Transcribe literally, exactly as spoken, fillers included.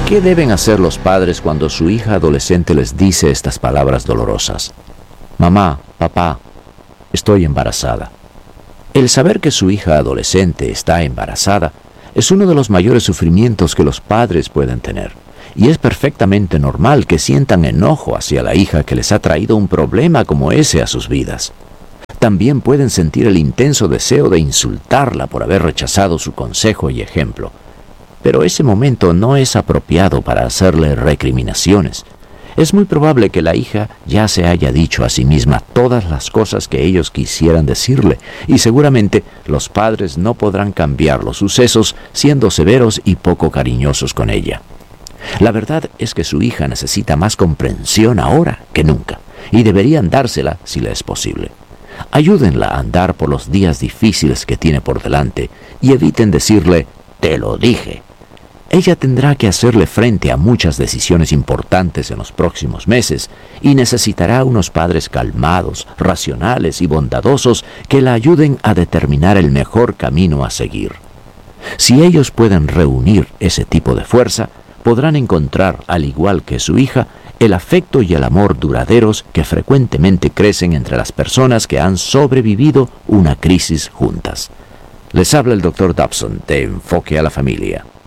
¿Qué deben hacer los padres cuando su hija adolescente les dice estas palabras dolorosas? Mamá, papá, estoy embarazada. El saber que su hija adolescente está embarazada es uno de los mayores sufrimientos que los padres pueden tener. Y es perfectamente normal que sientan enojo hacia la hija que les ha traído un problema como ese a sus vidas. También pueden sentir el intenso deseo de insultarla por haber rechazado su consejo y ejemplo. Pero ese momento no es apropiado para hacerle recriminaciones. Es muy probable que la hija ya se haya dicho a sí misma todas las cosas que ellos quisieran decirle, y seguramente los padres no podrán cambiar los sucesos siendo severos y poco cariñosos con ella. La verdad es que su hija necesita más comprensión ahora que nunca, y deberían dársela si le es posible. Ayúdenla a andar por los días difíciles que tiene por delante y eviten decirle, «te lo dije». Ella tendrá que hacerle frente a muchas decisiones importantes en los próximos meses y necesitará unos padres calmados, racionales y bondadosos que la ayuden a determinar el mejor camino a seguir. Si ellos pueden reunir ese tipo de fuerza, podrán encontrar, al igual que su hija, el afecto y el amor duraderos que frecuentemente crecen entre las personas que han sobrevivido una crisis juntas. Les habla el doctor Dobson de Enfoque a la Familia.